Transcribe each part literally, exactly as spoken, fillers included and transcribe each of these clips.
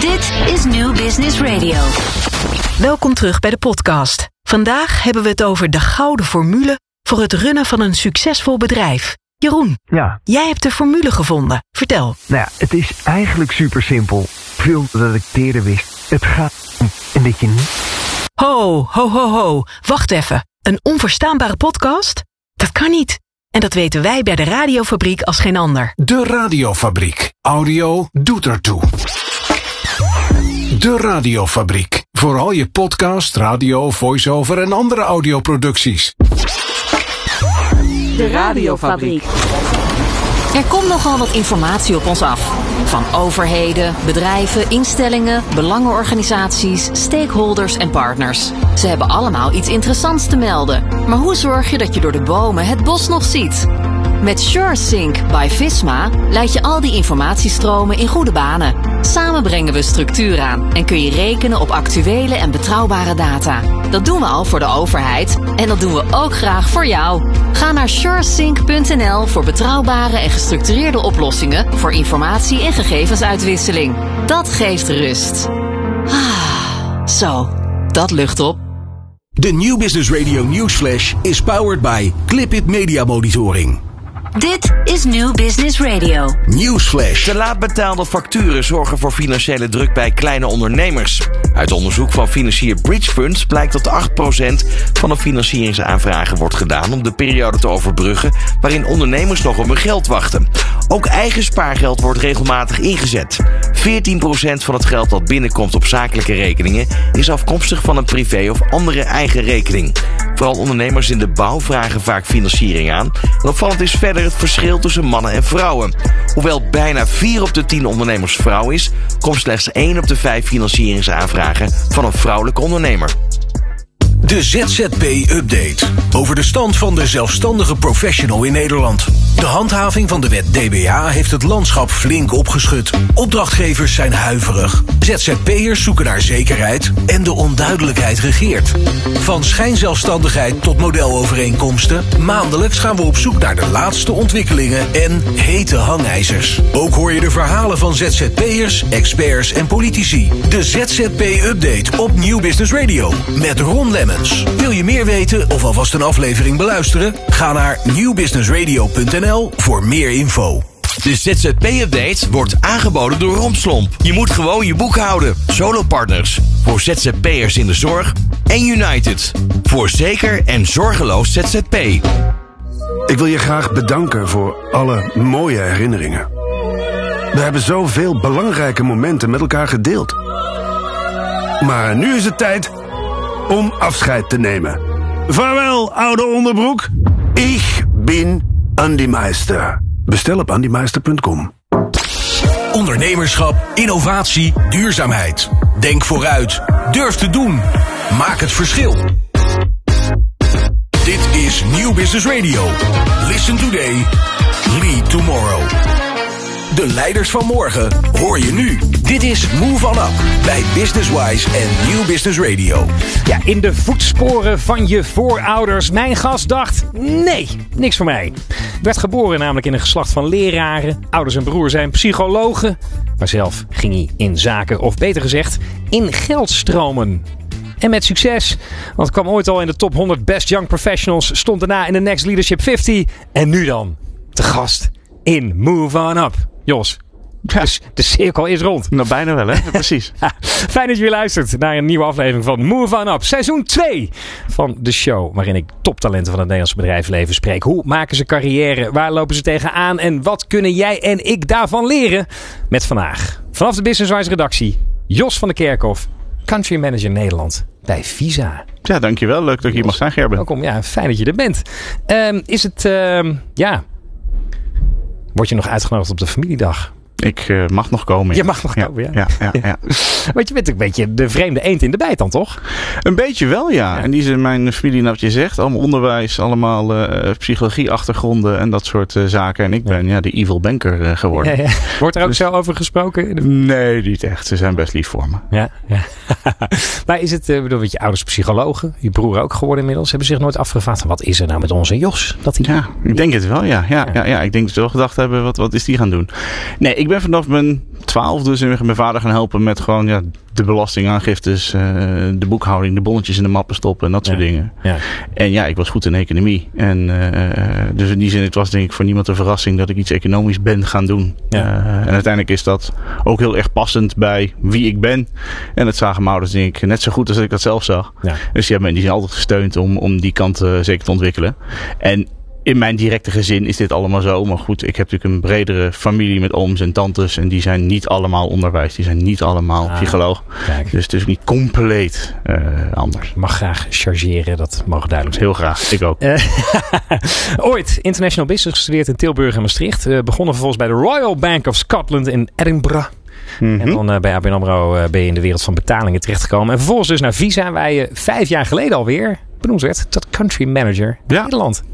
Dit is New Business Radio. Welkom terug bij de podcast. Vandaag hebben we het over de gouden formule voor het runnen van een succesvol bedrijf. Jeroen, ja. Jij hebt de formule gevonden. Vertel. Nou ja, het is eigenlijk super simpel. Veel dat ik eerder wist. Het gaat om en dat je niet... Ho, ho, ho, ho. Wacht even. Een onverstaanbare podcast? Dat kan niet. En dat weten wij bij de Radiofabriek als geen ander. De Radiofabriek. Audio doet ertoe. De Radiofabriek. Voor al je podcast, radio, voice-over en andere audioproducties. De Radiofabriek. Er komt nogal wat informatie op ons af. Van overheden, bedrijven, instellingen, belangenorganisaties, stakeholders en partners. Ze hebben allemaal iets interessants te melden. Maar hoe zorg je dat je door de bomen het bos nog ziet? Met SureSync by Visma leid je al die informatiestromen in goede banen. Samen brengen we structuur aan en kun je rekenen op actuele en betrouwbare data. Dat doen we al voor de overheid en dat doen we ook graag voor jou. Ga naar suresync punt n l voor betrouwbare en gestructureerde oplossingen voor informatie- en gegevensuitwisseling. Dat geeft rust. Ah, zo, dat lucht op. De New Business Radio Newsflash is powered by Clipit Media Monitoring. Dit is New Business Radio. Newsflash. Te laat betaalde facturen zorgen voor financiële druk bij kleine ondernemers. Uit onderzoek van financier Bridge Funds blijkt dat acht procent van de financieringsaanvragen wordt gedaan om de periode te overbruggen waarin ondernemers nog op hun geld wachten. Ook eigen spaargeld wordt regelmatig ingezet. veertien procent van het geld dat binnenkomt op zakelijke rekeningen is afkomstig van een privé of andere eigen rekening. Vooral ondernemers in de bouw vragen vaak financiering aan. En opvallend is verder het verschil tussen mannen en vrouwen. Hoewel bijna vier op de tien ondernemers vrouw is, komt slechts één op de vijf financieringsaanvragen van een vrouwelijke ondernemer. De Z Z P-update. Over de stand van de zelfstandige professional in Nederland. De handhaving van de wet D B A heeft het landschap flink opgeschud. Opdrachtgevers zijn huiverig. Z Z P'ers zoeken naar zekerheid en de onduidelijkheid regeert. Van schijnzelfstandigheid tot modelovereenkomsten. Maandelijks gaan we op zoek naar de laatste ontwikkelingen en hete hangijzers. Ook hoor je de verhalen van Z Z P'ers, experts en politici. De Z Z P-update op New Business Radio. Met Ron Lemmens. Wil je meer weten of alvast een aflevering beluisteren? Ga naar nieuw business radio punt n l voor meer info. De Z Z P-update wordt aangeboden door Romslomp. Je moet gewoon je boek houden. Solopartners voor Z Z P'ers in de zorg en United voor zeker en zorgeloos Z Z P. Ik wil je graag bedanken voor alle mooie herinneringen. We hebben zoveel belangrijke momenten met elkaar gedeeld. Maar nu is het tijd om afscheid te nemen. Vaarwel, oude onderbroek. Ik ben Andy Meister. Bestel op andy meister punt com. Ondernemerschap, innovatie, duurzaamheid. Denk vooruit. Durf te doen. Maak het verschil. Dit is New Business Radio. Listen today. Lead tomorrow. De leiders van morgen hoor je nu. Dit is Move On Up bij Businesswise en New Business Radio. Ja, in de voetsporen van je voorouders. Mijn gast dacht, nee, niks voor mij. Werd geboren namelijk in een geslacht van leraren. Ouders en broer zijn psychologen. Maar zelf ging hij in zaken, of beter gezegd, in geldstromen. En met succes, want kwam ooit al in de top honderd Best Young Professionals. Stond daarna in de Next Leadership vijftig. En nu dan, te gast in Move On Up. Jos, ja. Dus de cirkel is rond. Nou, bijna wel, hè? Precies. Fijn dat je weer luistert naar een nieuwe aflevering van Move On Up. Seizoen twee van de show waarin ik toptalenten van het Nederlandse bedrijfsleven spreek. Hoe maken ze carrière? Waar lopen ze tegenaan? En wat kunnen jij en ik daarvan leren? Met vandaag, vanaf de Businesswise redactie, Jos van der Kerkhof, Country Manager Nederland bij Visa. Ja, dankjewel. Leuk dat ik hier mag zijn, Gerben. Welkom. Ja, fijn dat je er bent. Um, is het, um, ja... Word je nog uitgenodigd op de familiedag? Ik uh, mag nog komen. Je mag nog ja. komen, ja. ja, ja, ja. Want je bent een beetje de vreemde eend in de bijt dan, toch? Een beetje wel, ja. ja. En die zijn mijn familie, nou wat je zegt, allemaal onderwijs, allemaal uh, psychologie-achtergronden en dat soort uh, zaken. En ik ben ja, de evil banker uh, geworden. Ja, ja. Wordt er ook dus, zo over gesproken? Nee, niet echt. Ze zijn best lief voor me. Ja, ja. Maar is het, uh, bedoel, weet je ouders psychologen, je broer ook geworden inmiddels, hebben zich nooit afgevraagd, wat is er nou met onze Jos? Dat hij... Ja, ik denk het wel, ja. Ja, ja. ja, ja. Ik denk dat ze wel gedacht hebben, wat, wat is die gaan doen? Nee, ik ben vanaf mijn twaalf dus ben ik mijn vader gaan helpen met gewoon ja, de belastingaangiftes, uh, de boekhouding, de bonnetjes in de mappen stoppen en dat soort ja. dingen. Ja. En ja, ik was goed in economie. En uh, dus in die zin, het was denk ik voor niemand een verrassing dat ik iets economisch ben gaan doen. Ja. Uh, en uiteindelijk is dat ook heel erg passend bij wie ik ben. En dat zagen mijn ouders denk ik net zo goed als ik dat zelf zag. Ja. Dus die hebben me die zijn altijd gesteund om, om die kant uh, zeker te ontwikkelen. En in mijn directe gezin is dit allemaal zo. Maar goed, ik heb natuurlijk een bredere familie met ooms en tantes. En die zijn niet allemaal onderwijs. Die zijn niet allemaal ah, psycholoog. Kijk. Dus het is niet compleet uh, anders. Mag graag chargeren, dat mag duidelijk zijn. Heel graag, ik ook. Uh, ooit International Business gestudeerd in Tilburg en Maastricht. Uh, begonnen vervolgens bij de Royal Bank of Scotland in Edinburgh. Mm-hmm. En dan uh, bij A B N AMRO uh, ben je in de wereld van betalingen terechtgekomen. En vervolgens dus naar Visa, waar je vijf jaar geleden alweer benoemd werd tot country manager in ja. Nederland.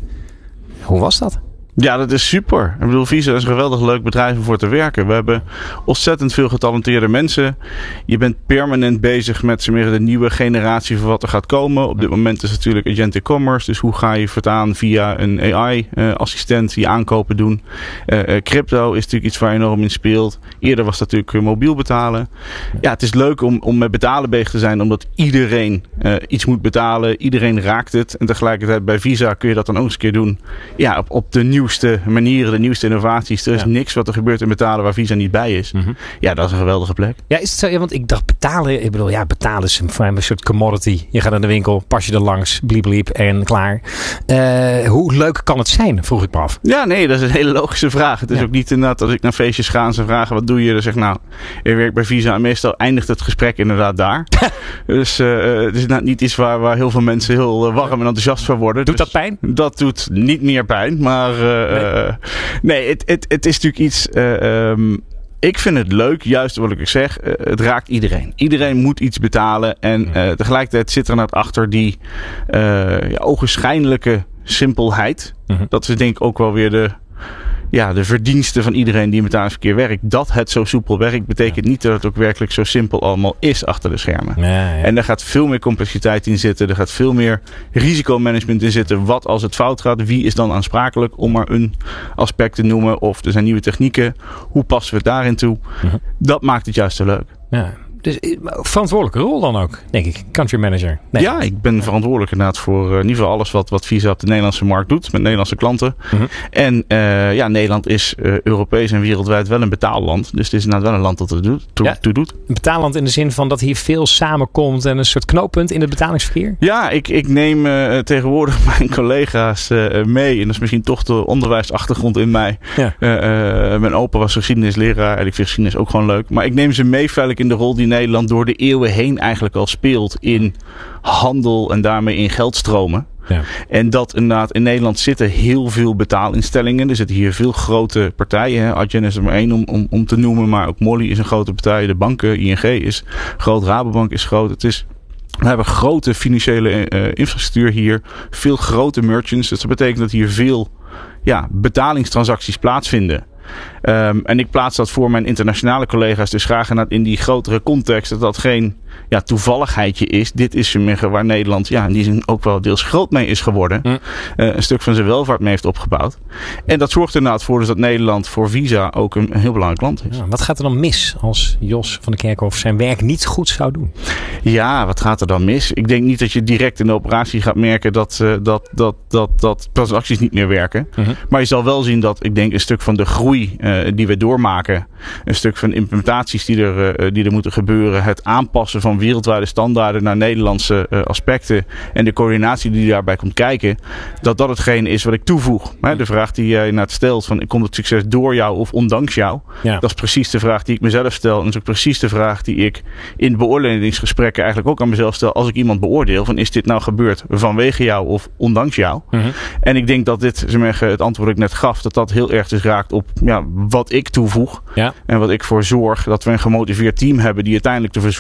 Hoe was dat? Ja, dat is super. Ik bedoel, Visa is een geweldig leuk bedrijf om voor te werken. We hebben ontzettend veel getalenteerde mensen. Je bent permanent bezig met de nieuwe generatie van wat er gaat komen. Op dit moment is het natuurlijk agentic commerce. Dus hoe ga je voortaan via een A I-assistent uh, je aankopen doen. Uh, uh, crypto is natuurlijk iets waar enorm in speelt. Eerder was dat natuurlijk uh, mobiel betalen. Ja, het is leuk om, om met betalen bezig te zijn. Omdat iedereen uh, iets moet betalen. Iedereen raakt het. En tegelijkertijd bij Visa kun je dat dan ook eens een keer doen. Ja, op, op de nieuwe nieuwste manieren, de nieuwste innovaties. Er is ja. niks wat er gebeurt in betalen waar Visa niet bij is. Mm-hmm. Ja, dat is een geweldige plek. Ja, is het zo? Ja, want ik dacht betalen, ik bedoel, ja, betalen is voor mij een soort commodity. Je gaat naar de winkel, pas je er langs, bliep bliep en klaar. Uh, hoe leuk kan het zijn, vroeg ik me af. Ja, nee, dat is een hele logische vraag. Het is ja. ook niet inderdaad als ik naar feestjes ga en ze vragen, wat doe je? Dan zeg ik, nou, ik werk bij Visa en meestal eindigt het gesprek inderdaad daar. dus uh, het is inderdaad niet iets waar, waar heel veel mensen heel uh, warm en enthousiast van worden. Doet dus dat pijn? Dat doet niet meer pijn, maar uh, nee, uh, nee het, het, het is natuurlijk iets... Uh, um, ik vind het leuk, juist wat ik zeg, uh, het raakt iedereen. Iedereen moet iets betalen en uh, tegelijkertijd zit er net achter die uh, ja, ogenschijnlijke simpelheid. Uh-huh. Dat is denk ik ook wel weer de... Ja, de verdienste van iedereen die in betalingsverkeer werkt. Dat het zo soepel werkt, betekent niet dat het ook werkelijk zo simpel allemaal is achter de schermen. Ja, ja. En daar gaat veel meer complexiteit in zitten. Er gaat veel meer risicomanagement in zitten. Wat als het fout gaat? Wie is dan aansprakelijk? Om maar een aspect te noemen. Of er zijn nieuwe technieken. Hoe passen we het daarin toe? Uh-huh. Dat maakt het juist zo leuk. Ja. Dus verantwoordelijke rol dan ook, denk ik. Country manager. Nee. Ja, ik ben verantwoordelijk inderdaad voor uh, in ieder geval alles wat, wat Visa op de Nederlandse markt doet. Met Nederlandse klanten. Mm-hmm. En uh, ja, Nederland is uh, Europees en wereldwijd wel een betaalland. Dus het is inderdaad wel een land dat het doet, toe, ja, toe doet. Een betaalland in de zin van dat hier veel samenkomt en een soort knooppunt in het betalingsverkeer? Ja, ik, ik neem uh, tegenwoordig mijn collega's uh, mee. En dat is misschien toch de onderwijsachtergrond in mij. Ja. Uh, uh, mijn opa was geschiedenisleraar en ik vind geschiedenis ook gewoon leuk. Maar ik neem ze mee feitelijk in de rol die Nederland door de eeuwen heen eigenlijk al speelt in handel en daarmee in geldstromen. Ja. En dat inderdaad in Nederland zitten heel veel betaalinstellingen. Er zitten hier veel grote partijen. Hè. Adyen is er maar één om, om, om te noemen. Maar ook Molly is een grote partij. De banken, I N G is groot. Rabobank is groot. Het is... We hebben grote financiële uh, infrastructuur hier. Veel grote merchants. Dus dat betekent dat hier veel ja, betalingstransacties plaatsvinden. Um, en ik plaats dat voor mijn internationale collega's dus graag in die grotere context. Dat dat geen ja, toevalligheidje is. Dit is waar Nederland ja, in die zin ook wel deels groot mee is geworden. Mm. Uh, een stuk van zijn welvaart mee heeft opgebouwd. En dat zorgt er inderdaad voor dus dat Nederland voor Visa ook een, een heel belangrijk land is. Ja, wat gaat er dan mis als Jos van der Kerkhof zijn werk niet goed zou doen? Ja, wat gaat er dan mis? Ik denk niet dat je direct in de operatie gaat merken dat, uh, dat, dat, dat, dat transacties niet meer werken. Mm-hmm. Maar je zal wel zien dat ik denk een stuk van de groei uh, die we doormaken. Een stuk van implementaties die er, uh, die er moeten gebeuren. Het aanpassen van wereldwijde standaarden naar Nederlandse uh, aspecten. En de coördinatie die daarbij komt kijken. Dat dat hetgeen is wat ik toevoeg. Hè? De vraag die jij net stelt. Van, komt het succes door jou of ondanks jou? Ja. Dat is precies de vraag die ik mezelf stel. En dat is ook precies de vraag die ik in beoordelingsgesprekken eigenlijk ook aan mezelf stel. Als ik iemand beoordeel. Van, is dit nou gebeurd vanwege jou of ondanks jou? Mm-hmm. En ik denk dat dit, het antwoord dat ik net gaf. Dat dat heel erg dus raakt op ja, wat ik toevoeg. Ja. En wat ik voor zorg. Dat we een gemotiveerd team hebben. Die uiteindelijk ervoor zorgt dat we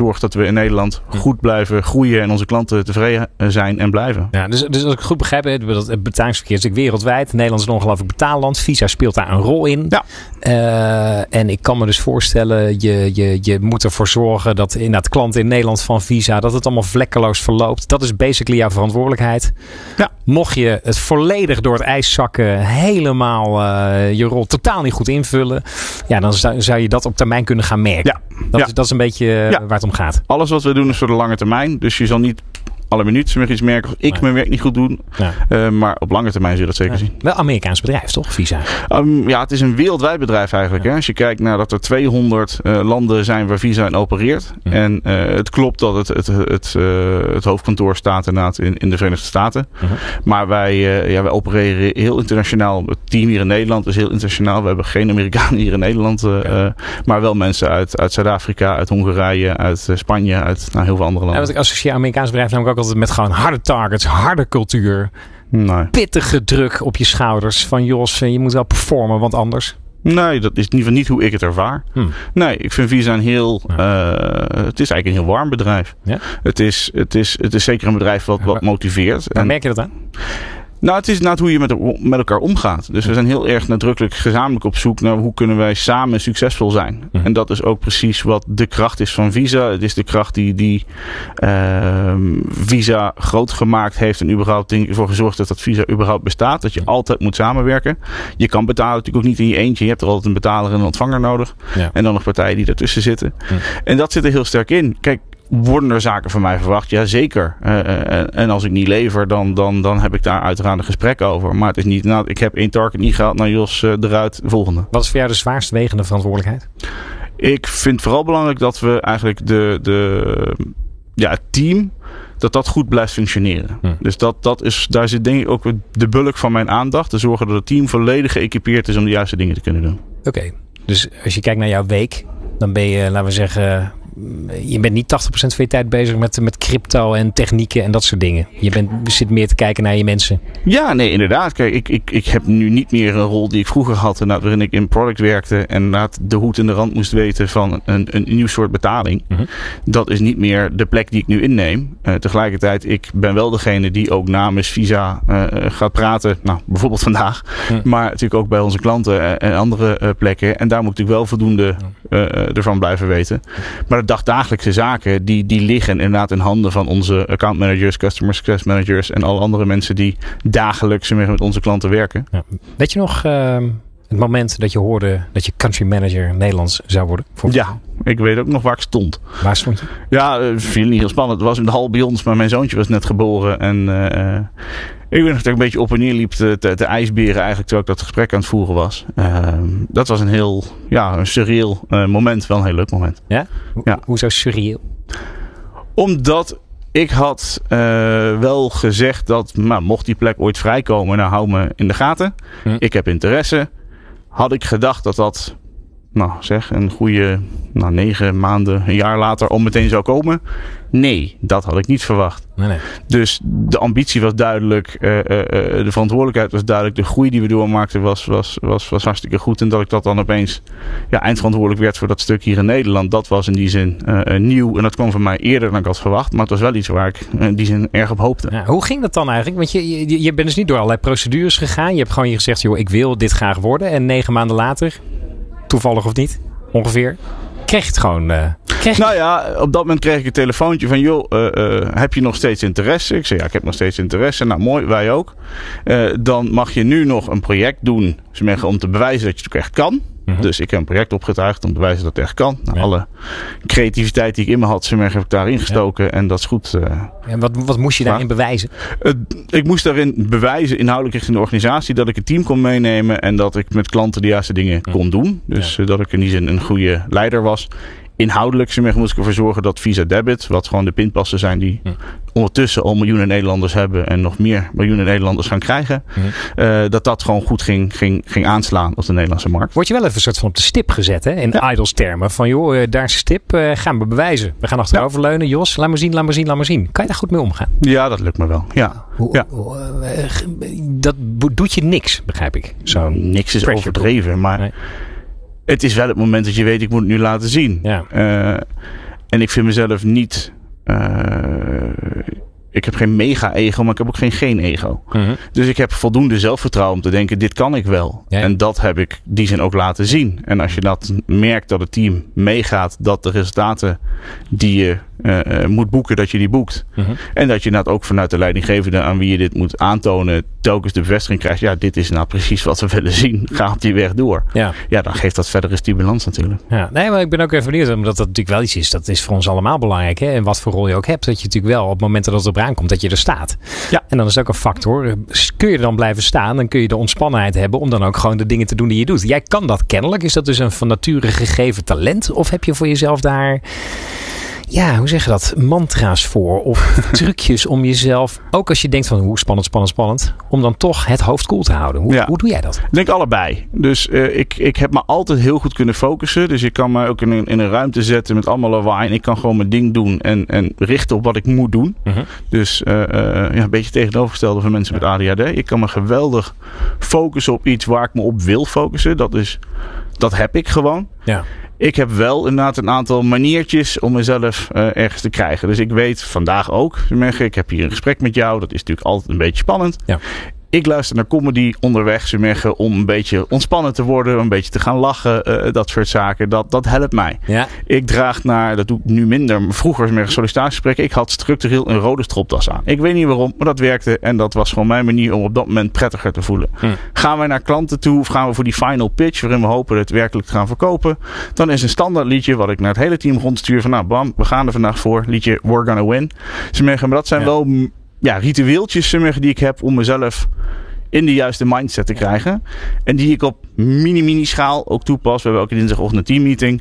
in Nederland goed blijven groeien en onze klanten tevreden zijn en blijven. Ja, dus, dus als ik het goed begrijp, het betalingsverkeer is natuurlijk wereldwijd. Nederland is een ongelooflijk betaalland. Visa speelt daar een rol in. Ja. Uh, en ik kan me dus voorstellen, je, je, je moet ervoor zorgen dat inderdaad klanten in Nederland van Visa, dat het allemaal vlekkeloos verloopt. Dat is basically jouw verantwoordelijkheid. Ja. Mocht je het volledig door het ijs zakken, helemaal uh, je rol totaal niet goed invullen, ja, dan zou, zou je dat op termijn kunnen gaan merken. Ja. Dat, ja. is, dat is een beetje uh, ja. waar het om gaat. Alles wat we doen is voor de lange termijn. Dus je zal niet alle minuten iets merken als ik nee. mijn werk niet goed doe. Ja. Uh, maar op lange termijn zul je dat zeker ja. zien. Wel een Amerikaans bedrijf, toch? Visa? Um, ja, het is een wereldwijd bedrijf eigenlijk. Ja. Hè? Als je kijkt naar dat er tweehonderd uh, landen zijn waar Visa in opereert. Ja. En uh, het klopt dat het, het, het, het, uh, het hoofdkantoor staat inderdaad in, in de Verenigde Staten. Ja. Maar wij, uh, ja, wij opereren heel internationaal. Het team hier in Nederland is heel internationaal. We hebben geen Amerikanen hier in Nederland. Uh, ja. uh, maar wel mensen uit, uit Zuid-Afrika, uit Hongarije, uit uh, Spanje, uit nou, heel veel andere landen. Ja, want ik associeer Amerikaans bedrijf namelijk ook altijd met gewoon harde targets, harde cultuur. Nee. Pittige druk op je schouders. Van Jos, je moet wel performen, want anders. Nee, dat is in ieder geval niet hoe ik het ervaar. Hmm. Nee, ik vind Visa een heel... Uh, het is eigenlijk een heel warm bedrijf. Ja? Het, is, het, is, het is zeker een bedrijf wat, wat motiveert. Waar merk je dat aan? Nou, het is inderdaad hoe je met, met elkaar omgaat. Dus we zijn heel erg nadrukkelijk gezamenlijk op zoek naar hoe kunnen wij samen succesvol zijn. Mm. En dat is ook precies wat de kracht is van Visa. Het is de kracht die, die uh, Visa groot gemaakt heeft en überhaupt ervoor gezorgd dat dat Visa überhaupt bestaat. Dat je altijd moet samenwerken. Je kan betalen natuurlijk ook niet in je eentje. Je hebt er altijd een betaler en een ontvanger nodig. Ja. En dan nog partijen die daartussen zitten. Mm. En dat zit er heel sterk in. Kijk, worden er zaken van mij verwacht? Ja, zeker. Uh, uh, en als ik niet lever, dan, dan, dan heb ik daar uiteraard een gesprek over. Maar het is niet, nou, ik heb één target niet gehaald, nou Jos, uh, eruit, volgende. Wat is voor jou de zwaarst wegende verantwoordelijkheid? Ik vind vooral belangrijk dat we eigenlijk de, de, ja, het team, dat dat goed blijft functioneren. Hm. Dus dat, dat is, daar zit denk ik ook de bulk van mijn aandacht. Te zorgen dat het team volledig geëquipeerd is om de juiste dingen te kunnen doen. Oké, okay. Dus als je kijkt naar jouw week, dan ben je, laten we zeggen, je bent niet tachtig procent van je tijd bezig met, met crypto en technieken en dat soort dingen. Je bent, zit meer te kijken naar je mensen. Ja, nee, inderdaad. Kijk, ik, ik, ik heb nu niet meer een rol die ik vroeger had, waarin ik in product werkte en de hoed en de rand moest weten van een, een nieuw soort betaling. Uh-huh. Dat is niet meer de plek die ik nu inneem. Uh, tegelijkertijd, ik ben wel degene die ook namens Visa uh, gaat praten. Nou, bijvoorbeeld vandaag. Uh-huh. Maar natuurlijk ook bij onze klanten en, en andere uh, plekken. En daar moet ik natuurlijk wel voldoende uh, ervan blijven weten. Maar de dagdagelijkse zaken, die, die liggen inderdaad in handen van onze account managers, customer success managers en alle andere mensen die dagelijks met onze klanten werken. Ja. Weet je nog uh, het moment dat je hoorde dat je country manager Nederlands zou worden? Ja, ik weet ook nog waar ik stond. Waar stond je? Ja, het viel niet heel spannend. Het was in de hal bij ons, maar mijn zoontje was net geboren en uh, ik weet nog dat ik een beetje op en neer liep te, te, te ijsberen eigenlijk terwijl ik dat gesprek aan het voeren was. Uh, dat was een heel, ja, een surreal uh, moment. Wel een heel leuk moment. Ja? Ho- ja. Hoezo surreal? Omdat ik had uh, wel gezegd dat, nou, mocht die plek ooit vrijkomen, nou hou me in de gaten. Hm. Ik heb interesse. Had ik gedacht dat dat, nou zeg, een goede nou, negen maanden, een jaar later al meteen zou komen? Nee, dat had ik niet verwacht. Nee, nee. Dus de ambitie was duidelijk, uh, uh, de verantwoordelijkheid was duidelijk, de groei die we doormaakten was, was, was, was hartstikke goed. En dat ik dat dan opeens ja, eindverantwoordelijk werd voor dat stuk hier in Nederland, dat was in die zin uh, nieuw. En dat kwam van mij eerder dan ik had verwacht, maar het was wel iets waar ik in die zin erg op hoopte. Ja, hoe ging dat dan eigenlijk? Want je, je, je bent dus niet door allerlei procedures gegaan. Je hebt gewoon je gezegd, joh, ik wil dit graag worden. En negen maanden later, toevallig of niet, ongeveer, kreeg je het gewoon. Uh, kreeg nou ja, op dat moment kreeg ik een telefoontje van, joh, uh, uh, heb je nog steeds interesse? Ik zei, ja, ik heb nog steeds interesse. Nou, mooi, wij ook. Uh, dan mag je nu nog een project doen, om te bewijzen dat je het ook echt kan. Mm-hmm. Dus ik heb een project opgetuigd om te bewijzen dat het echt kan. Nou, ja. Alle creativiteit die ik in me had, heb ik daarin gestoken. Ja. En dat is goed. Uh, en wat, wat moest je daarin bewijzen? Uh, ik moest daarin bewijzen, inhoudelijk richting de organisatie, dat ik het team kon meenemen en dat ik met klanten de juiste dingen mm. kon doen. Dus ja. uh, dat ik in die zin een goede leider was. Inhoudelijk moest ik ervoor zorgen dat Visa Debit, wat gewoon de pinpassen zijn die hm. ondertussen al miljoenen Nederlanders hebben en nog meer miljoenen Nederlanders gaan krijgen, hm. uh, dat dat gewoon goed ging, ging, ging aanslaan op de Nederlandse markt. Word je wel even een soort van op de stip gezet, hè? In ja. idols termen. Van joh, uh, daar is de stip, uh, gaan we bewijzen. We gaan achteroverleunen. Ja. Jos, laat maar zien, laat maar zien, laat maar zien. Kan je daar goed mee omgaan? Ja, dat lukt me wel. Ja. Hoe, ja. Hoe, uh, dat doet je niks, begrijp ik. Zo niks is overdreven, maar nee. Het is wel het moment dat je weet, ik moet het nu laten zien. Ja. Uh, En ik vind mezelf niet... Uh, ik heb geen mega-ego, maar ik heb ook geen geen-ego. Mm-hmm. Dus ik heb voldoende zelfvertrouwen om te denken, dit kan ik wel. Ja. En dat heb ik die zin ook laten zien. En als je dat merkt, dat het team meegaat, dat de resultaten die je uh, uh, moet boeken, dat je die boekt. Mm-hmm. En dat je inderdaad ook vanuit de leidinggevende aan wie je dit moet aantonen, telkens de bevestiging krijgt, ja, dit is nou precies wat we willen zien. Ga op die weg door. Ja, ja dan geeft dat verdere stimulans natuurlijk. Ja, nee, maar ik ben ook even benieuwd, omdat dat natuurlijk wel iets is. Dat is voor ons allemaal belangrijk. Hè? En wat voor rol je ook hebt, dat je natuurlijk wel op het moment dat het op aankomt, dat je er staat. Ja. En dan is het ook een factor. Kun je er dan blijven staan, dan kun je de ontspannenheid hebben om dan ook gewoon de dingen te doen die je doet. Jij kan dat kennelijk. Is dat dus een van nature gegeven talent? Of heb je voor jezelf daar... Ja, hoe zeg je dat? Mantra's voor of trucjes om jezelf, ook als je denkt van hoe spannend, spannend, spannend, om dan toch het hoofd koel te houden. Hoe, ja. hoe doe jij dat? Ik denk allebei. Dus uh, ik, ik heb me altijd heel goed kunnen focussen. Dus ik kan me ook in een, in een ruimte zetten met allemaal lawaai en ik kan gewoon mijn ding doen en, en richten op wat ik moet doen. Uh-huh. Dus uh, uh, ja, een beetje tegenovergestelde van mensen ja. met A D H D. Ik kan me geweldig focussen op iets waar ik me op wil focussen. Dat is, dat heb ik gewoon. Ja. Ik heb wel inderdaad een aantal maniertjes om mezelf uh, ergens te krijgen. Dus ik weet vandaag ook, ik heb hier een gesprek met jou. Dat is natuurlijk altijd een beetje spannend. Ja. Ik luister naar comedy onderweg, om een beetje ontspannen te worden, een beetje te gaan lachen, uh, dat soort zaken. Dat, dat helpt mij. Ja. Ik draag naar, dat doe ik nu minder, maar vroeger met sollicitatiegesprekken, ik had structureel een rode stropdas aan. Ik weet niet waarom, maar dat werkte en dat was gewoon mijn manier om op dat moment prettiger te voelen. Hm. Gaan wij naar klanten toe of gaan we voor die final pitch, waarin we hopen het werkelijk te gaan verkopen, dan is een standaard liedje wat ik naar het hele team rondstuur van nou bam, we gaan er vandaag voor, liedje We're Gonna Win. Ze merken, maar dat zijn ja. wel... Ja, ritueeltjes die ik heb om mezelf in de juiste mindset te krijgen. En die ik op mini-mini schaal ook toepas. We hebben elke dinsdagochtend een teammeeting.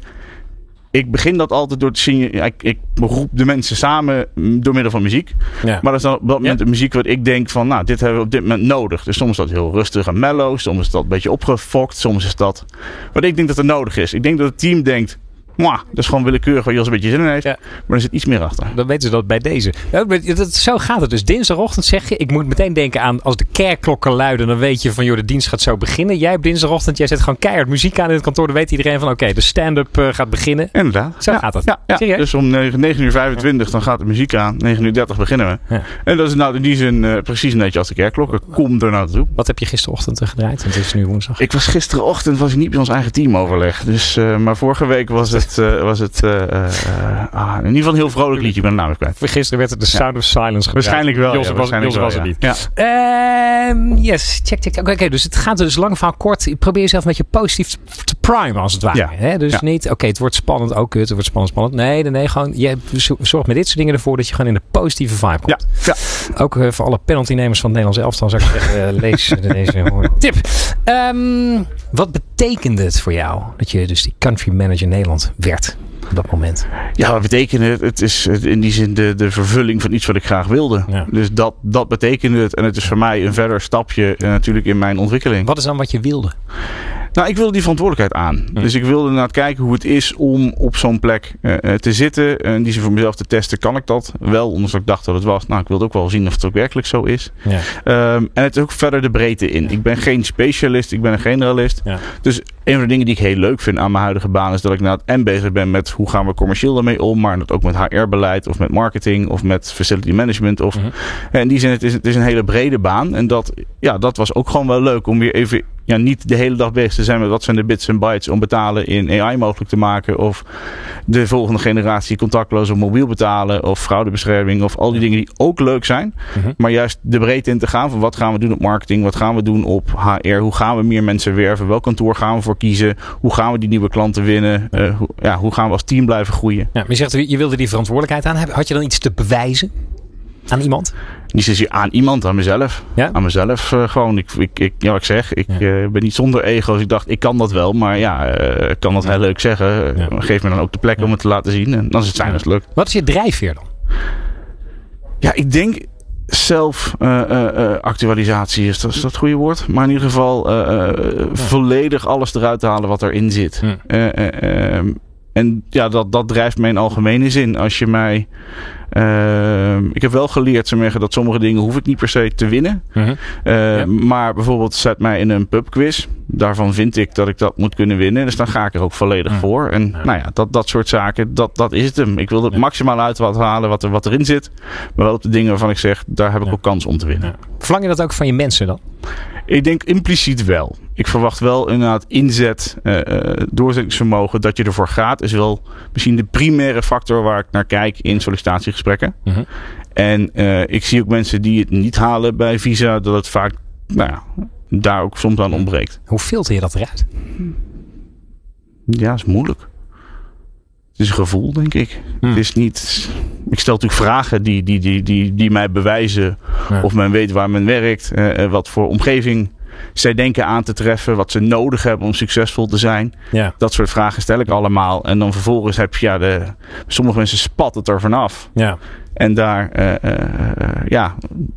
Ik begin dat altijd door te zien. Ik, ik roep de mensen samen door middel van muziek. Ja. Maar dat is dan op dat moment ja. de muziek wat ik denk van, nou, dit hebben we op dit moment nodig. Dus soms is dat heel rustig en mellow. Soms is dat een beetje opgefokt. Soms is dat wat ik denk dat er nodig is. Ik denk dat het team denkt, mwah, dat is gewoon willekeurig waar Jos een beetje zin in heeft. Ja. Maar er zit iets meer achter. Dan weten ze dat bij deze. Ja, dat, zo gaat het dus. Dinsdagochtend zeg je, ik moet meteen denken aan als de kerkklokken luiden, dan weet je van, joh, de dienst gaat zo beginnen. Jij op dinsdagochtend, jij zet gewoon keihard muziek aan in het kantoor. Dan weet iedereen van, oké, okay, de stand-up uh, gaat beginnen. Inderdaad. Zo ja. gaat dat. Ja, ja. Dus om negen uur vijfentwintig dan gaat de muziek aan. negen uur dertig beginnen we. Ja. En dat is nou in die zin uh, precies een beetje als de kerkklokken. Kom er naartoe. Wat heb je gisterochtend gedraaid? Want het is nu woensdag. Ik was gisterochtend was ik niet bij ons eigen team overleg. Dus, uh, maar vorige week was het... Uh, was het Uh, uh, uh, in ieder geval een heel vrolijk liedje. Ik ben de naam kwijt. Gisteren werd het de Sound ja. of Silence gebruikt. Waarschijnlijk wel. Jos, ja, was, waarschijnlijk Jos wel, was ja. het niet. Ja. Uh, yes, check, check. Oké, okay, dus het gaat dus lang verhaal kort. Probeer jezelf een beetje positief te prime als het ware. Ja. Hè? Dus ja. niet, oké, okay, het wordt spannend. Ook oh, kut, het wordt spannend, spannend. Nee, nee, nee. Gewoon, je zorgt met dit soort dingen ervoor dat je gewoon in de positieve vibe komt. Ja. Ja. Ook uh, voor alle penaltynemers van het Nederlands elftal zou ik zeggen, uh, lees deze tip. Um, wat betekende het voor jou dat je dus die country manager Nederland werd? Op dat moment. Ja, wat betekent het? Het is in die zin de, de vervulling van iets wat ik graag wilde. Ja. Dus dat, dat betekende het. En het is voor mij een verder stapje uh, natuurlijk in mijn ontwikkeling. Wat is dan wat je wilde? Nou, ik wilde die verantwoordelijkheid aan. Hm. Dus ik wilde naar het kijken hoe het is om op zo'n plek uh, te zitten. En die zin voor mezelf te testen, kan ik dat wel? Ondanks dat ik dacht dat het was. Nou, ik wilde ook wel zien of het ook werkelijk zo is. Ja. Um, en het is ook verder de breedte in. Ik ben geen specialist, ik ben een generalist. Ja. Dus een van de dingen die ik heel leuk vind aan mijn huidige baan is dat ik nou en bezig ben met hoe gaan we commercieel daarmee om. Maar dat ook met H R-beleid of met marketing of met facility management. Of, mm-hmm. In die zin, het is, het is een hele brede baan. En dat, ja, dat was ook gewoon wel leuk om weer even... Ja, niet de hele dag bezig te zijn met wat zijn de bits en bytes om betalen in A I mogelijk te maken. Of de volgende generatie contactloos op mobiel betalen. Of fraudebescherming. Of al die dingen die ook leuk zijn. Mm-hmm. Maar juist de breedte in te gaan van wat gaan we doen op marketing. Wat gaan we doen op H R. Hoe gaan we meer mensen werven. Welk kantoor gaan we voor kiezen. Hoe gaan we die nieuwe klanten winnen. Uh, hoe, ja, hoe gaan we als team blijven groeien. Ja, maar je zegt je wilde die verantwoordelijkheid aan hebben. Had je dan iets te bewijzen? Aan iemand? Niet zozeer aan iemand, aan mezelf. Ja? Aan mezelf uh, gewoon. Ik, ik, ik, ja, wat ik zeg, ik ja. uh, ben niet zonder ego's. Ik dacht, ik kan dat wel. Maar ja, uh, ik kan dat heel leuk zeggen. Ja. Geef me dan ook de plek ja. om het te laten zien. En dan is het fijn als het lukt. Wat is je drijfveer dan? Ja, ik denk zelf uh, uh, uh, actualisatie is dat, is dat het goede woord. Maar in ieder geval uh, uh, ja. volledig alles eruit te halen wat erin zit. Ja. Uh, uh, uh, en ja, dat, dat drijft mij in algemene zin. Als je mij... Uh, ik heb wel geleerd zeg maar, dat sommige dingen hoef ik niet per se te winnen. Uh-huh. Uh, yep. Maar bijvoorbeeld zet mij in een pubquiz. Daarvan vind ik dat ik dat moet kunnen winnen. Dus dan ga ik er ook volledig uh-huh. voor. En uh-huh. nou ja, dat, dat soort zaken, dat, dat is het hem. Ik wil er uh-huh. maximaal uit wat halen wat, er, wat erin zit. Maar wel op de dingen waarvan ik zeg, daar heb ik uh-huh. ook kans om te winnen. Uh-huh. Verlang je dat ook van je mensen dan? Ik denk impliciet wel. Ik verwacht wel inderdaad inzet, uh, doorzettingsvermogen, dat je ervoor gaat, is wel misschien de primaire factor waar ik naar kijk in sollicitatiegesprekken. Uh-huh. En uh, ik zie ook mensen die het niet halen bij Visa, dat het vaak nou ja, daar ook soms aan ontbreekt. Hoe filter je dat eruit? Ja, is moeilijk. Het is een gevoel, denk ik. Hmm. Het is niet... Ik stel natuurlijk vragen die, die, die, die, die mij bewijzen ja. of men weet waar men werkt, uh, wat voor omgeving zij denken aan te treffen, wat ze nodig hebben om succesvol te zijn. Ja. Dat soort vragen stel ik allemaal. En dan vervolgens heb je, ja, de, sommige mensen spatten het er vanaf. Ja. En daar, uh, uh, uh, ja,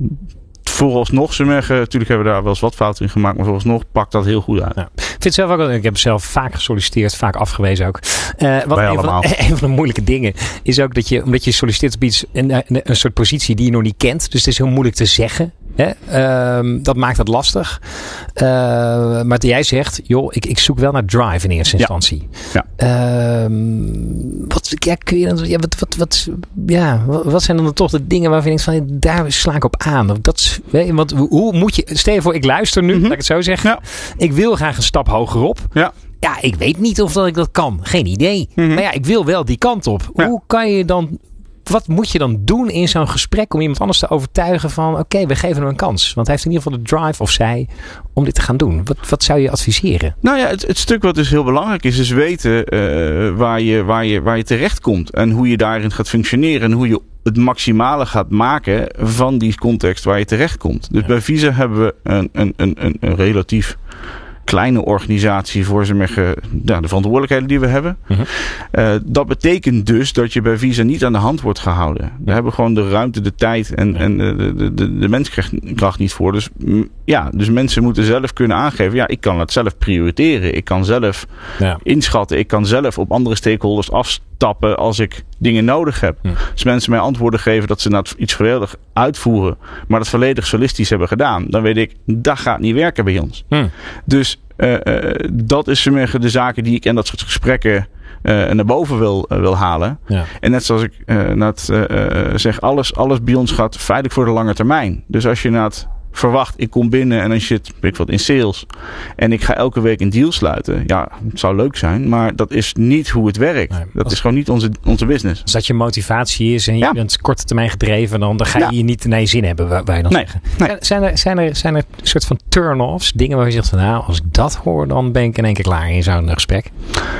vooralsnog, ze merken, natuurlijk hebben we daar wel eens wat fouten in gemaakt, maar vooralsnog pakt dat heel goed uit. Ja. Ik vind zelf ook, ik heb zelf vaak gesolliciteerd, vaak afgewezen ook. Uh, wat een van, een van de moeilijke dingen is ook dat je, omdat je solliciteert op iets, een, een, een soort positie die je nog niet kent. Dus het is heel moeilijk te zeggen. Hè? Uh, dat maakt het lastig. Uh, maar jij zegt, joh, ik, ik zoek wel naar drive in eerste instantie. Ja. Ja. Uh, wat, ja, kun je dan, ja, wat, wat, wat, ja, wat zijn dan toch de dingen waarvan je denkt van, daar sla ik op aan? Of dat, hè, want hoe moet je, stel je voor, ik luister nu, mm-hmm. laat ik het zo zeggen. Ja. Ik wil graag een stap hoger op. Ja. Ja, ik weet niet of dat ik dat kan. Geen idee. Mm-hmm. Maar ja, ik wil wel die kant op. Ja. Hoe kan je dan... Wat moet je dan doen in zo'n gesprek om iemand anders te overtuigen van... oké, okay, we geven hem een kans. Want hij heeft in ieder geval de drive of zij om dit te gaan doen. Wat, wat zou je adviseren? Nou ja, het, het stuk wat dus heel belangrijk is... is weten uh, waar, je, waar, je, waar je terecht komt. En hoe je daarin gaat functioneren. En hoe je het maximale gaat maken van die context waar je terecht komt. Dus ja. bij Visa hebben we een, een, een, een relatief... kleine organisatie voor ze met ja, de verantwoordelijkheden die we hebben. Uh-huh. Uh, dat betekent dus dat je bij Visa niet aan de hand wordt gehouden. We ja. hebben gewoon de ruimte, de tijd en, ja. en de, de, de, de menskracht niet voor. Dus, ja, dus mensen moeten zelf kunnen aangeven, ja, ik kan het zelf prioriteren. Ik kan zelf ja. inschatten. Ik kan zelf op andere stakeholders afstappen als ik dingen nodig heb. Ja. Als mensen mij antwoorden geven dat ze nou iets volledig uitvoeren, maar dat volledig solistisch hebben gedaan, dan weet ik, dat gaat niet werken bij ons. Ja. Dus Uh, uh, dat is de zaken die ik in dat soort gesprekken uh, naar boven wil, uh, wil halen. Ja. En net zoals ik uh, net, uh, uh, zeg, alles, alles bij ons gaat feitelijk voor de lange termijn. Dus als je net verwacht, ik kom binnen en dan zit ik wat in sales en ik ga elke week een deal sluiten. Ja, het zou leuk zijn, maar dat is niet hoe het werkt. Nee, dat als, is gewoon niet onze, onze business. Als dat je motivatie is en je ja. bent korte termijn gedreven, dan, dan ga je ja. je niet naar je zin hebben, waar, waar je dan nee, zeggen. Nee. Zijn, er, zijn, er, zijn er een soort van turn-offs, dingen waar je zegt van nou, als ik dat hoor, dan ben ik in één keer klaar in zo'n gesprek?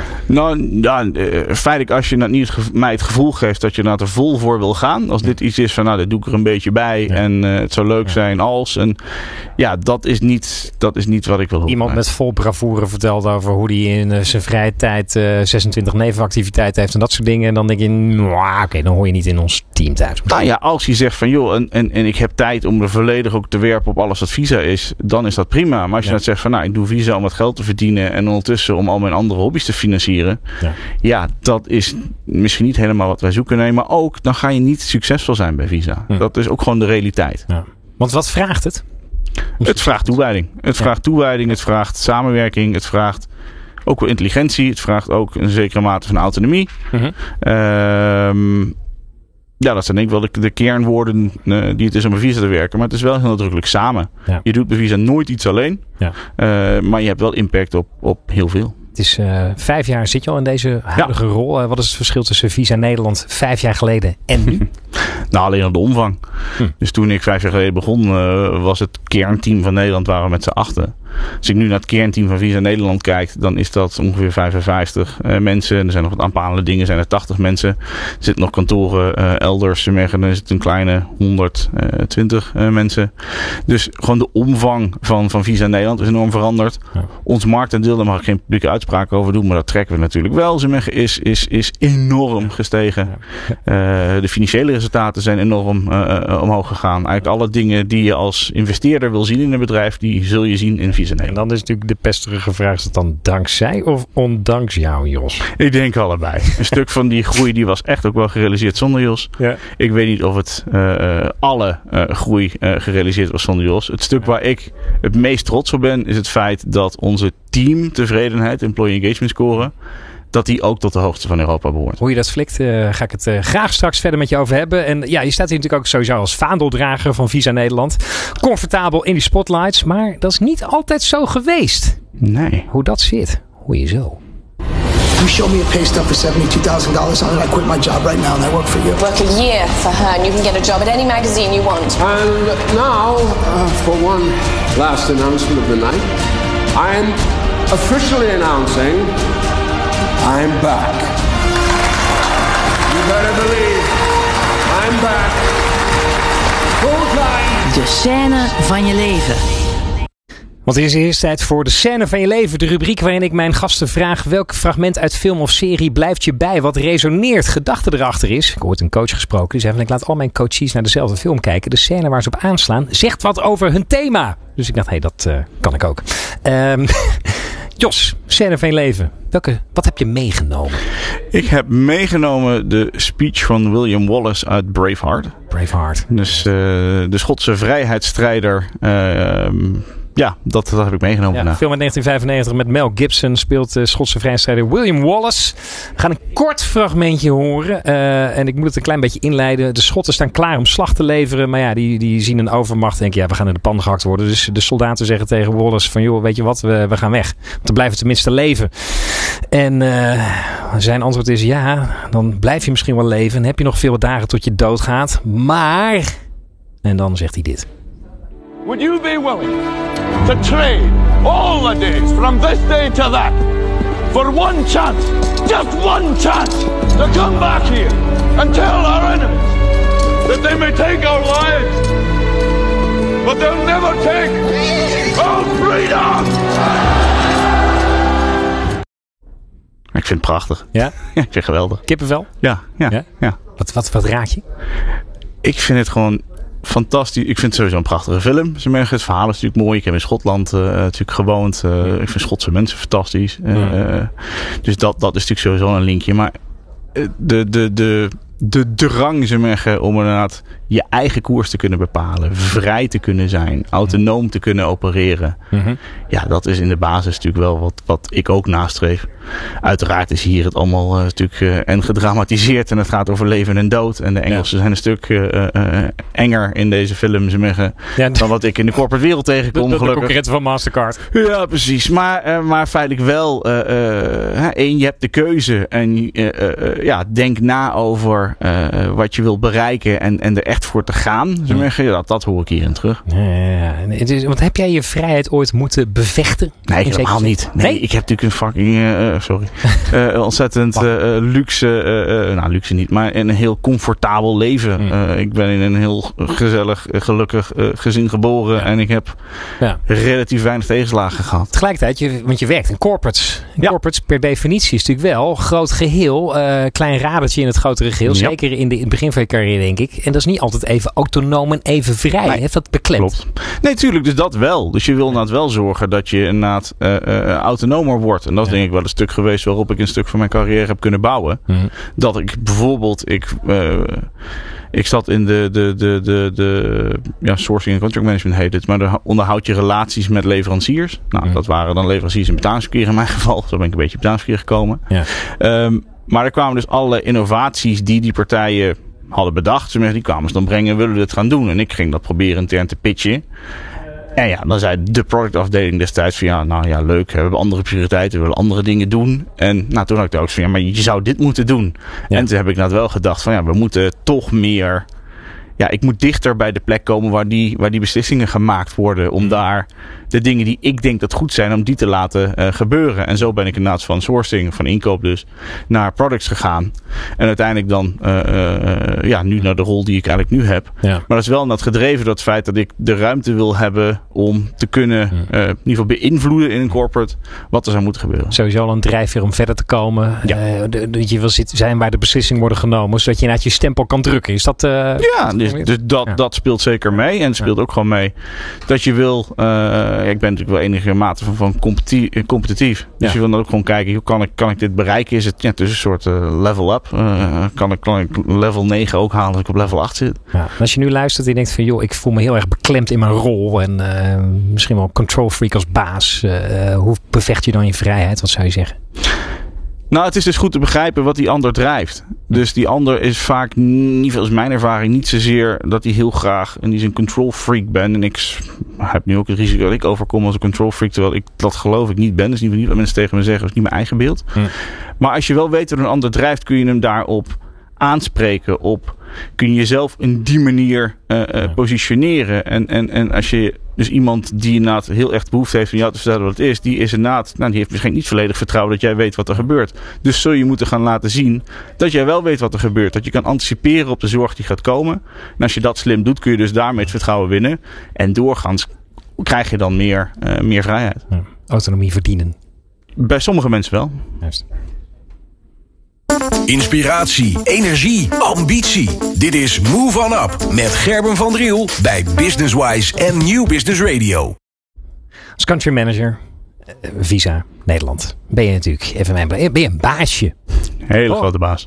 Nou, ja, uh, feitelijk als je nou niet het gevo- mij het gevoel geeft dat je er vol voor wil gaan. Als ja. dit iets is van, nou, dit doe ik er een beetje bij. Ja. En uh, het zou leuk ja. zijn als. En ja, dat is niet, dat is niet wat ik wil horen. Iemand met vol bravoure vertelt over hoe hij in uh, zijn vrije tijd uh, zesentwintig nevenactiviteiten heeft en dat soort dingen. En dan denk je, nou, oké, okay, dan hoor je niet in ons team thuis. Nou ja, als je zegt van, joh, en, en, en ik heb tijd om er volledig ook te werpen op alles wat Visa is, dan is dat prima. Maar als je ja. net zegt van, nou, ik doe Visa om wat geld te verdienen en ondertussen om al mijn andere hobby's te financieren. Ja. ja, dat is misschien niet helemaal wat wij zoeken. Nee, maar ook, dan ga je niet succesvol zijn bij Visa. Ja. Dat is ook gewoon de realiteit. Ja. Want wat vraagt het? Het vraagt toewijding. Het ja. vraagt toewijding, het vraagt samenwerking, het vraagt ook wel intelligentie. Het vraagt ook een zekere mate van autonomie. Uh-huh. Um, ja, dat zijn denk ik wel de, de kernwoorden uh, die het is om bij Visa te werken. Maar het is wel heel nadrukkelijk samen. Ja. Je doet bij Visa nooit iets alleen. Ja. Uh, maar je hebt wel impact op, op heel veel. Het is uh, vijf jaar zit je al in deze huidige ja. rol. Uh, wat is het verschil tussen Visa Nederland vijf jaar geleden en nu? Nou, alleen al de omvang. Hm. Dus toen ik vijf jaar geleden begon, uh, was het kernteam van Nederland waren we met z'n achten. Als ik nu naar het kernteam van Visa Nederland kijk, dan is dat ongeveer vijfenvijftig uh, mensen. En er zijn nog wat aanpalende dingen, zijn er tachtig mensen. Er zitten nog kantoren uh, elders. En dan is het een kleine honderdtwintig uh, mensen. Dus gewoon de omvang van, van Visa Nederland is enorm veranderd. Ja. Ons marktaandeel, daar mag ik geen publieke uitspraak over doen, maar dat trekken we natuurlijk wel. Zeggen, is, is, is enorm gestegen. Ja. Uh, de financiële resultaten zijn enorm uh, uh, omhoog gegaan. Eigenlijk alle dingen die je als investeerder wil zien in een bedrijf, die zul je zien in Visa Visa Nederland. En dan is natuurlijk de pesterige vraag, is het dan dankzij of ondanks jou, Jos? Ik denk allebei. Een stuk van die groei die was echt ook wel gerealiseerd zonder Jos. Ja. Ik weet niet of het uh, alle uh, groei uh, gerealiseerd was zonder Jos. Het stuk waar ik het meest trots op ben, is het feit dat onze teamtevredenheid, employee engagement score, dat die ook tot de hoogste van Europa behoort. Hoe je dat flikt, uh, ga ik het uh, graag straks verder met je over hebben. En ja, je staat hier natuurlijk ook sowieso als vaandeldrager van Visa Nederland. Comfortabel in die spotlights, maar dat is niet altijd zo geweest. Nee. Hoe dat zit, hoor je zo. You show me a pay stub for seventy-two thousand dollars on it, I quit my job right now and I work for you. Work a year for her and you can get a job at any magazine you want. And now, uh, for one last announcement of the night, I am officially announcing I'm back. You better believe I'm back. Full time. De scène van je leven. Want het is eerst tijd voor de scène van je leven. De rubriek waarin ik mijn gasten vraag welk fragment uit film of serie blijft je bij. Wat resoneert, gedachte erachter is. Ik heb ooit een coach gesproken. Die zei van ik laat al mijn coaches naar dezelfde film kijken. De scène waar ze op aanslaan zegt wat over hun thema. Dus ik dacht, hé, hey, dat uh, kan ik ook. Um, Jos, scène van je leven. Welke, wat heb je meegenomen? Ik heb meegenomen de speech van William Wallace uit Braveheart. Braveheart. Dus uh, de Schotse vrijheidsstrijder. Uh, Ja, dat, dat heb ik meegenomen. Ja, nou. film uit negentien vijfennegentig met Mel Gibson speelt de Schotse vrijheidsstrijder William Wallace. We gaan een kort fragmentje horen. Uh, en ik moet het een klein beetje inleiden. De Schotten staan klaar om slag te leveren. Maar ja, die, die zien een overmacht en denken, ja, we gaan in de pan gehakt worden. Dus de soldaten zeggen tegen Wallace van, joh, weet je wat, we, we gaan weg. Want dan blijven we tenminste leven. En uh, zijn antwoord is, ja, dan blijf je misschien wel leven. En heb je nog veel dagen tot je doodgaat. Maar... En dan zegt hij dit. Would you be willing to trade all the days from this day to that for one chance, just one chance, to come back here and tell our enemies that they may take our lives, but they'll never take our freedom? Ik vind het prachtig. Ja? Ik vind het geweldig. Kippenvel? Ja, ja, ja. ja. Wat, wat, wat raak je? Ik vind het gewoon fantastisch. Ik vind het sowieso een prachtige film. Het verhaal is natuurlijk mooi. Ik heb in Schotland uh, natuurlijk gewoond. Uh, ik vind Schotse mensen fantastisch. Uh, uh, dus dat, dat is natuurlijk sowieso een linkje. Maar uh, de, de, de, de drang zeg maar, om inderdaad je eigen koers te kunnen bepalen. Vrij te kunnen zijn. Autonoom te kunnen opereren. Mm-hmm. Ja, dat is in de basis natuurlijk wel wat, wat ik ook nastreef. Uiteraard is hier het allemaal uh, natuurlijk uh, en gedramatiseerd. En het gaat over leven en dood. En de Engelsen ja. zijn een stuk uh, uh, enger in deze film zeggen, ja, dan wat ik in de corporate wereld tegenkom. De, de, de concurrenten van Mastercard. Ja, precies. Maar, uh, maar feitelijk wel. Uh, uh, één, je hebt de keuze. En uh, uh, ja, denk na over uh, wat je wilt bereiken. En, en er echt voor te gaan. Ja. Zeggen, dat, dat hoor ik hierin terug. Ja, ja, ja. Het is, want heb jij je vrijheid ooit moeten bevechten? Nee, helemaal niet. Nee, nee, ik heb natuurlijk een fucking... Uh, sorry. uh, ontzettend uh, luxe... Uh, uh, nou, luxe niet. Maar een heel comfortabel leven. Mm. Uh, ik ben in een heel gezellig, gelukkig uh, gezin geboren. Ja. En ik heb ja. relatief weinig tegenslagen gehad. Tegelijkertijd, je, want je werkt in corporates. In ja. corporates per definitie is natuurlijk wel groot geheel. Uh, klein radertje in het grotere geheel. Ja. Zeker in, de, in het begin van je carrière, denk ik. En dat is niet altijd even autonoom en even vrij. Nee. Heeft dat beklemd? Klopt. Nee, tuurlijk. Dus dat wel. Dus je wil inderdaad wel zorgen dat je inderdaad uh, uh, autonomer wordt. En dat is ja. denk ik wel een stuk geweest waarop ik een stuk van mijn carrière heb kunnen bouwen. Mm. Dat ik bijvoorbeeld... Ik, uh, ik zat in de, de, de, de, de ja, sourcing en contract management heet het. Maar dan onderhoud je relaties met leveranciers. Nou, mm. dat waren dan leveranciers in betalingsverkeer in mijn geval. Zo ben ik een beetje in betalingsverkeer gekomen. Ja. Um, maar er kwamen dus alle innovaties die die partijen hadden bedacht. Die kwamen ze dan brengen, willen we dit gaan doen. En ik ging dat proberen intern te pitchen. En ja, dan zei de productafdeling destijds van ja, nou ja, leuk. We hebben andere prioriteiten, we willen andere dingen doen. En nou, toen had ik ook van ja, maar je zou dit moeten doen. Ja. En toen heb ik nou wel gedacht van ja, we moeten toch meer... Ja, ik moet dichter bij de plek komen waar die, waar die beslissingen gemaakt worden. Om daar de dingen die ik denk dat goed zijn, om die te laten uh, gebeuren. En zo ben ik inderdaad van sourcing, van inkoop dus, naar products gegaan. En uiteindelijk dan, uh, uh, ja, nu naar de rol die ik eigenlijk nu heb. Ja. Maar dat is wel net gedreven door het feit dat ik de ruimte wil hebben om te kunnen, uh, in ieder geval beïnvloeden in een corporate, wat er zou moeten gebeuren. Sowieso al een drijfveer om verder te komen. Ja. Uh, dat je wil zijn waar de beslissingen worden genomen, zodat je inderdaad je stempel kan drukken. Is dat... Uh, ja, dus dus dus dat, ja. dat speelt zeker mee. En het speelt ja. ook gewoon mee dat je wil... Uh, ja, ik ben natuurlijk wel enige mate van, van competi- competitief. Dus ja. je wil dan ook gewoon kijken, hoe kan ik, kan ik dit bereiken? Is het, ja, het is een soort uh, level up. Uh, kan, ik, kan ik level negen ook halen als ik op level acht zit? Ja. Als je nu luistert en je denkt van, joh, ik voel me heel erg beklemd in mijn rol. En uh, misschien wel control freak als baas. Uh, hoe bevecht je dan je vrijheid? Wat zou je zeggen? Nou, het is dus goed te begrijpen wat die ander drijft. Dus die ander is vaak, niet volgens mijn ervaring, niet zozeer dat hij heel graag en die is een control freak ben. En ik heb nu ook het risico dat ik overkom als een control freak, terwijl ik dat geloof ik niet ben. Dat is niet wat mensen tegen me zeggen, dat is niet mijn eigen beeld. Hm. Maar als je wel weet dat een ander drijft, kun je hem daarop aanspreken. Op, kun je jezelf in die manier uh, uh, positioneren. En, en, en als je dus iemand die inderdaad heel echt behoefte heeft om jou te vertellen wat het is, die is inderdaad, nou, die heeft misschien niet volledig vertrouwen dat jij weet wat er gebeurt. Dus zul je moeten gaan laten zien dat jij wel weet wat er gebeurt. Dat je kan anticiperen op de zorg die gaat komen. En als je dat slim doet, kun je dus daarmee het vertrouwen winnen. En doorgaans krijg je dan meer, uh, meer vrijheid. Ja, autonomie verdienen. Bij sommige mensen wel. Juist. Inspiratie, energie, ambitie. Dit is Move On Up met Gerben van Driel bij Businesswise en Nieuw Business Radio. Als country manager, Visa, Nederland, ben je natuurlijk even mijn, ben je een baasje. Hele oh. grote baas.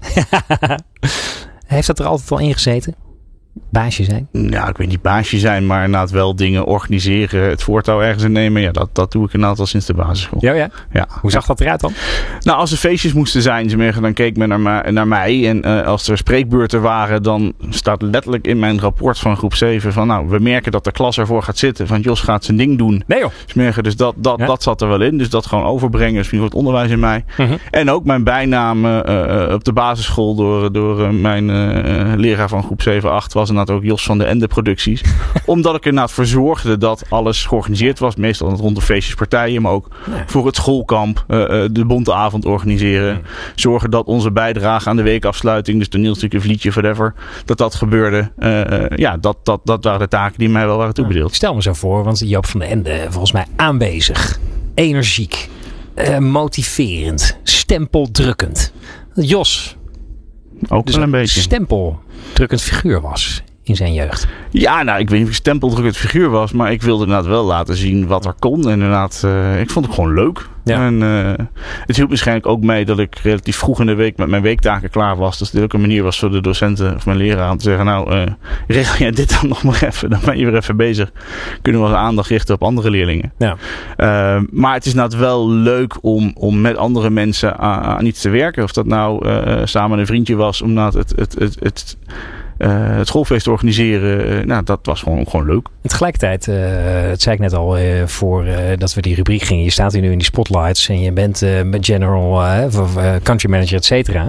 Heeft dat er altijd al in gezeten? Baasje zijn? Ja, ik weet niet baasje zijn, maar inderdaad wel dingen organiseren, het voortouw ergens in nemen. Ja, dat, dat doe ik inderdaad al sinds de basisschool. Ja, ja? Ja. Hoe zag ja. dat eruit dan? Nou, als er feestjes moesten zijn, dan keek men naar, ma- naar mij. En uh, als er spreekbeurten waren, dan staat letterlijk in mijn rapport van groep zeven van, nou, we merken dat de klas ervoor gaat zitten. Van Jos gaat zijn ding doen. Nee joh. Dus, dus dat, dat, ja. dat zat er wel in. Dus dat gewoon overbrengen, dus voor het onderwijs in mij. Uh-huh. En ook mijn bijnaam uh, uh, op de basisschool door, door uh, mijn uh, leraar van groep zeven acht was inderdaad ook Jos van de Ende producties. Omdat ik inderdaad voor zorgde dat alles georganiseerd was. Meestal rond de feestjes, partijen, maar ook nee. voor het schoolkamp, uh, de bonte avond organiseren. Nee. Zorgen dat onze bijdrage aan de weekafsluiting, dus toneelstukje, vlietje, whatever, dat dat gebeurde. Uh, uh, ja, dat, dat, dat waren de taken die mij wel waren toebedeeld. Ja, stel me zo voor, want Joop van de Ende volgens mij aanwezig, energiek, uh, motiverend, stempeldrukkend. Jos ook dus wel een beetje stempeldrukkend figuur was in zijn jeugd. Ja, nou, ik weet niet of ik stempeldrukkend figuur was, maar ik wilde inderdaad wel laten zien wat er kon. En inderdaad, uh, ik vond het gewoon leuk. Ja. En uh, het hielp waarschijnlijk ook mee dat ik relatief vroeg in de week met mijn weektaken klaar was. Dus dit ook een manier was voor de docenten of mijn leraar om te zeggen, nou, uh, regel jij dit dan nog maar even. Dan ben je weer even bezig. Kunnen we onze aandacht richten op andere leerlingen. Ja. Uh, maar het is inderdaad wel leuk om, om met andere mensen aan, aan iets te werken. Of dat nou uh, samen een vriendje was om het, het, het, het, het Uh, het schoolfeest organiseren, uh, nou, dat was gewoon, gewoon leuk. En tegelijkertijd, uh, dat zei ik net al, uh, voor uh, dat we die rubriek gingen. Je staat hier nu in die spotlights en je bent uh, met general, uh, uh, country manager, et cetera.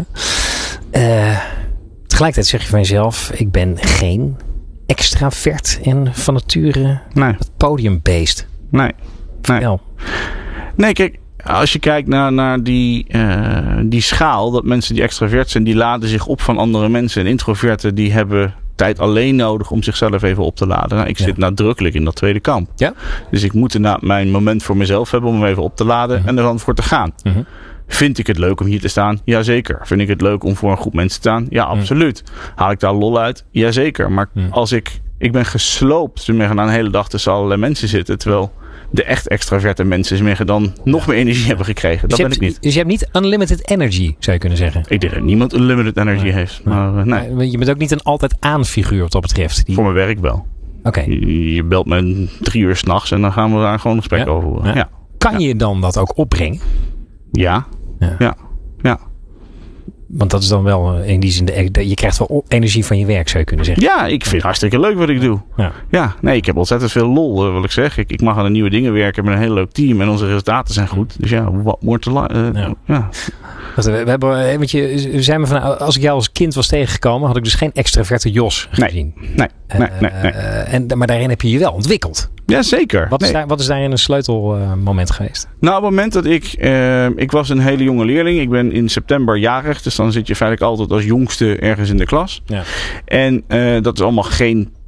Uh, tegelijkertijd zeg je van jezelf, ik ben geen extravert en van nature nee. het podiumbeest. Nee. Nee. Wel. Nee, kijk. Als je kijkt naar, naar die, uh, die schaal, dat mensen die extravert zijn, die laden zich op van andere mensen. En introverten, die hebben tijd alleen nodig om zichzelf even op te laden. Nou, ik ja. zit nadrukkelijk in dat tweede kamp. Ja? Dus ik moet inderdaad mijn moment voor mezelf hebben om hem even op te laden uh-huh. en er dan voor te gaan. Uh-huh. Vind ik het leuk om hier te staan? Jazeker. Vind ik het leuk om voor een groep mensen te staan? Ja, absoluut. Uh-huh. Haal ik daar lol uit? Jazeker. Maar uh-huh. als ik, ik ben gesloopt, dus aan een hele dag tussen allerlei mensen zitten, terwijl de echt extraverte mensen meer dan nog meer energie hebben gekregen. Dat dus ben hebt, ik niet. Dus je hebt niet unlimited energy, zou je kunnen zeggen? Ik denk dat niemand unlimited energy nee. heeft. Maar, uh, nee. maar je bent ook niet een altijd aan figuur wat dat betreft. Die... Voor mijn werk wel. Oké. Okay. Je, je belt me drie uur 's nachts en dan gaan we daar gewoon een gesprek ja? over. Ja. Ja. Kan ja. je dan dat ook opbrengen? Ja. Ja. Ja. ja. Want dat is dan wel in die zin, de, je krijgt wel energie van je werk, zou je kunnen zeggen. Ja, ik vind het hartstikke leuk wat ik doe. Ja, ja nee, ik heb ontzettend veel lol, wil ik zeggen. Ik, ik mag aan de nieuwe dingen werken met een heel leuk team en onze resultaten zijn goed. Dus ja, wat moet te la- uh, ja. ja. We hebben, want je, zijn me van, als ik jou als kind was tegengekomen, had ik dus geen extraverte Jos gezien. Nee, nee, nee, nee, nee. Uh, en, maar daarin heb je je wel ontwikkeld. Ja, zeker. Wat is, nee. daar, wat is daarin een sleutelmoment uh, geweest? Nou, op het moment dat ik... Uh, ik was een hele jonge leerling. Ik ben in september jarig. Dus dan zit je feitelijk altijd als jongste ergens in de klas. Ja. En uh, dat is allemaal geen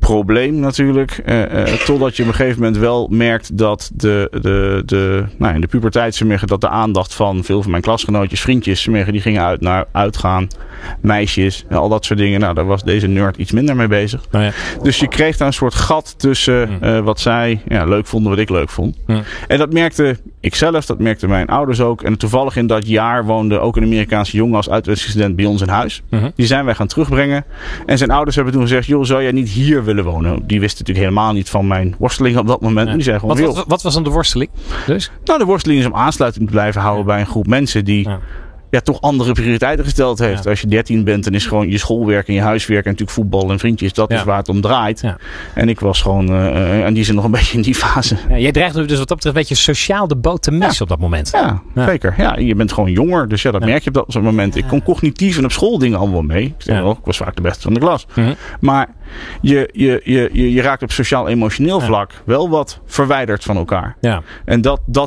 probleem natuurlijk. Uh, uh, totdat je op een gegeven moment wel merkt dat de, de, de, nou, in de puberteit sommige, dat de aandacht van veel van mijn klasgenootjes, vriendjes, sommige die gingen uit naar uitgaan, meisjes, al dat soort dingen. Nou, daar was deze nerd iets minder mee bezig. Oh ja. Dus je kreeg daar een soort gat tussen uh, wat zij ja, leuk vonden, wat ik leuk vond. Ja. En dat merkte ik zelf, dat merkten mijn ouders ook. En toevallig in dat jaar woonde ook een Amerikaanse jongen als uitwisselingsstudent bij ons in huis. Uh-huh. Die zijn wij gaan terugbrengen. En zijn ouders hebben toen gezegd, joh, zou jij niet hier willen wonen? Die wisten natuurlijk helemaal niet van mijn worsteling op dat moment. Ja. Die zei gewoon, wat, wat, wat was dan de worsteling? Dus? Nou, de worsteling is om aansluiting te blijven houden ja. bij een groep mensen die... Ja. Ja, toch andere prioriteiten gesteld heeft. Ja. Als je dertien bent, dan is gewoon je schoolwerk en je huiswerk en natuurlijk voetbal en vriendjes. Dat ja. is waar het om draait. Ja. En ik was gewoon, uh, en die zit nog een beetje in die fase. Ja, jij dreigt dus wat dat betreft een beetje sociaal de boot te missen ja. op dat moment. Ja, ja, zeker. Ja, je bent gewoon jonger, dus ja, dat ja. merk je op dat soort moment. Ik kon cognitief en op school dingen allemaal mee. Ik, zeg, ja. oh, ik was vaak de beste van de klas. Mm-hmm. Maar je, je, je, je, je raakt op sociaal-emotioneel vlak ja. wel wat verwijderd van elkaar. Ja. En dat, dat